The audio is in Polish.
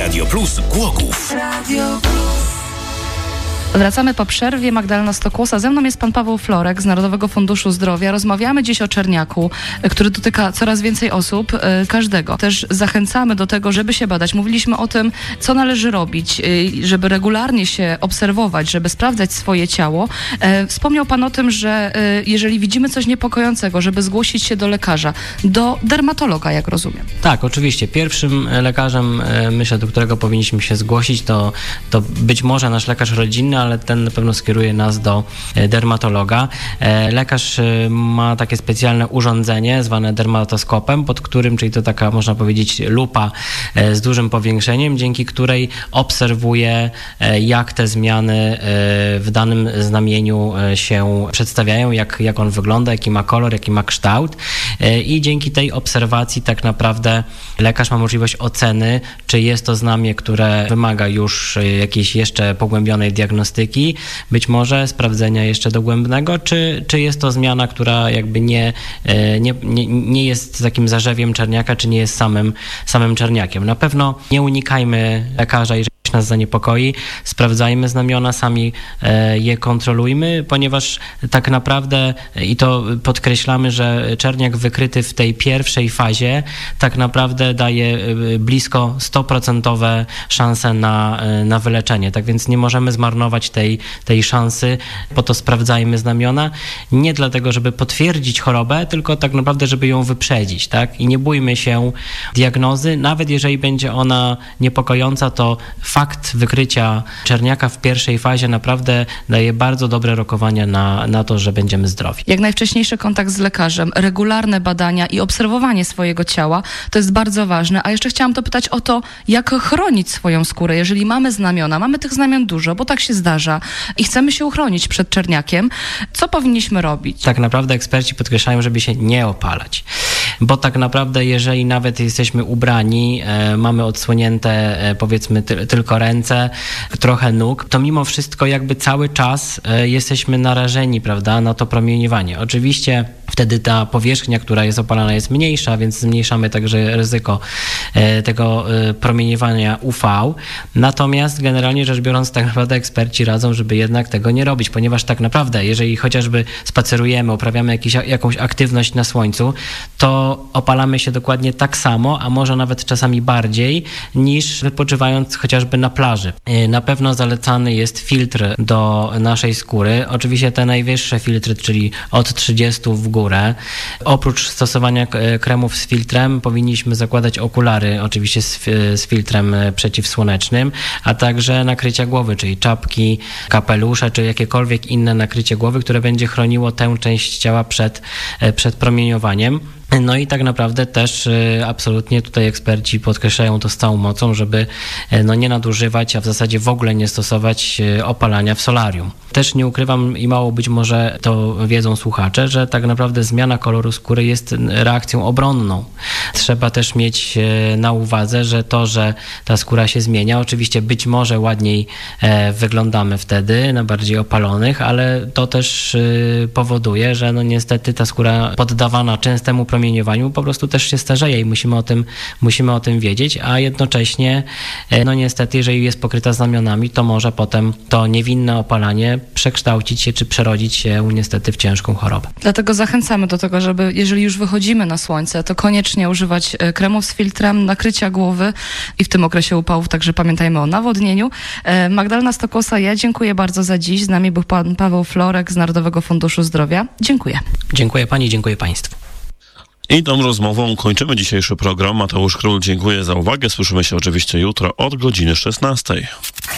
Radio Plus Głogów. Wracamy po przerwie. Magdalena Stokłosa. Ze mną jest pan Paweł Florek z Narodowego Funduszu Zdrowia. Rozmawiamy dziś o czerniaku, który dotyka coraz więcej osób, każdego. Też zachęcamy do tego, żeby się badać. Mówiliśmy o tym, co należy robić, żeby regularnie się obserwować, żeby sprawdzać swoje ciało. Wspomniał pan o tym, że jeżeli widzimy coś niepokojącego, żeby zgłosić się do lekarza, do dermatologa, jak rozumiem. Tak, oczywiście. Pierwszym lekarzem, myślę, do którego powinniśmy się zgłosić, to być może nasz lekarz rodzinny, ale ten na pewno skieruje nas do dermatologa. Lekarz ma takie specjalne urządzenie zwane dermatoskopem, pod którym, czyli to taka, można powiedzieć, lupa z dużym powiększeniem, dzięki której obserwuje, jak te zmiany w danym znamieniu się przedstawiają, jak on wygląda, jaki ma kolor, jaki ma kształt. I dzięki tej obserwacji tak naprawdę lekarz ma możliwość oceny, czy jest to znamię, które wymaga już jakiejś jeszcze pogłębionej diagnostyki, być sprawdzenia jeszcze dogłębnego, czy jest to zmiana, która jakby nie jest takim zarzewiem czerniaka, czy nie jest samym czerniakiem. Na pewno nie unikajmy lekarza, jeżeli nas zaniepokoi, sprawdzajmy znamiona, sami je kontrolujmy, ponieważ tak naprawdę, i to podkreślamy, że czerniak wykryty w tej pierwszej fazie tak naprawdę daje blisko 100% szanse na wyleczenie. Tak więc nie możemy zmarnować tej szansy, po to sprawdzajmy znamiona. Nie dlatego, żeby potwierdzić chorobę, tylko tak naprawdę, żeby ją wyprzedzić, tak? I nie bójmy się diagnozy, nawet jeżeli będzie ona niepokojąca, to fakt wykrycia czerniaka w pierwszej fazie naprawdę daje bardzo dobre rokowania na to, że będziemy zdrowi. Jak najwcześniejszy kontakt z lekarzem, regularne badania i obserwowanie swojego ciała, to jest bardzo ważne. A jeszcze chciałam dopytać o to, jak chronić swoją skórę, jeżeli mamy znamiona, mamy tych znamion dużo, bo tak się zdarza i chcemy się uchronić przed czerniakiem. Co powinniśmy robić? Tak naprawdę eksperci podkreślają, żeby się nie opalać, bo tak naprawdę jeżeli nawet jesteśmy ubrani, mamy odsłonięte powiedzmy tylko ręce, trochę nóg, to mimo wszystko jakby cały czas jesteśmy narażeni, prawda, na to promieniowanie. Oczywiście wtedy ta powierzchnia, która jest opalana, jest mniejsza, więc zmniejszamy także ryzyko tego promieniowania UV. Natomiast generalnie rzecz biorąc, tak naprawdę eksperci radzą, żeby jednak tego nie robić, ponieważ tak naprawdę, jeżeli chociażby spacerujemy, uprawiamy jakąś aktywność na słońcu, to opalamy się dokładnie tak samo, a może nawet czasami bardziej, niż wypoczywając chociażby na plaży. Na pewno zalecany jest filtr do naszej skóry. Oczywiście te najwyższe filtry, czyli od 30 w górę. Oprócz stosowania kremów z filtrem powinniśmy zakładać okulary, oczywiście z filtrem przeciwsłonecznym, a także nakrycia głowy, czyli czapki, kapelusze, czy jakiekolwiek inne nakrycie głowy, które będzie chroniło tę część ciała przed promieniowaniem. No i tak naprawdę też absolutnie tutaj eksperci podkreślają to z całą mocą, żeby nie nadużywać, a w zasadzie w ogóle nie stosować opalania w solarium. Też nie ukrywam i mało być może to wiedzą słuchacze, że tak naprawdę zmiana koloru skóry jest reakcją obronną. Trzeba też mieć na uwadze, że to, że ta skóra się zmienia, oczywiście być może ładniej wyglądamy wtedy na bardziej opalonych, ale to też powoduje, że niestety ta skóra poddawana częstemu promieniowaniu po prostu też się starzeje i musimy o tym wiedzieć, a jednocześnie niestety, jeżeli jest pokryta znamionami, to może potem to niewinne opalanie przekształcić się czy przerodzić się niestety w ciężką chorobę. Dlatego zachęcamy do tego, żeby jeżeli już wychodzimy na słońce, to koniecznie używać kremów z filtrem, nakrycia głowy i w tym okresie upałów także pamiętajmy o nawodnieniu. Magdalena Stokłosa, ja dziękuję bardzo za dziś. Z nami był pan Paweł Florek z Narodowego Funduszu Zdrowia. Dziękuję. Dziękuję pani, dziękuję państwu. I tą rozmową kończymy dzisiejszy program. Mateusz Król, dziękuję za uwagę. Słyszymy się oczywiście jutro od godziny 16.